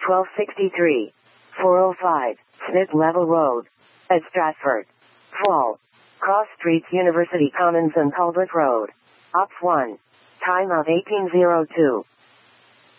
1263. 405. Smith Level Road. At Stratford. Fall. Cross Streets University Commons and Culbert Road. Op 1. Time of 1802.